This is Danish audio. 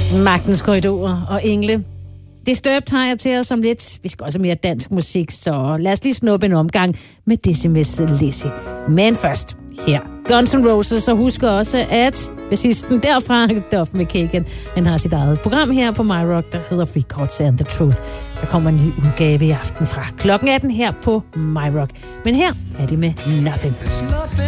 Magtens korridorer og engle. Disturbed har jeg til os om lidt. Vi skal også have mere dansk musik, så lad os lige snuppe en omgang med Decimus Lizzy. Men først her Guns N' Roses, og husk også, at bassisten derfra, Duff McKagan, han har sit eget program her på My Rock, der hedder Free Chords and the Truth. Der kommer en ny udgave i aften fra klokken 18 her på My Rock. Men her er de med Nothing.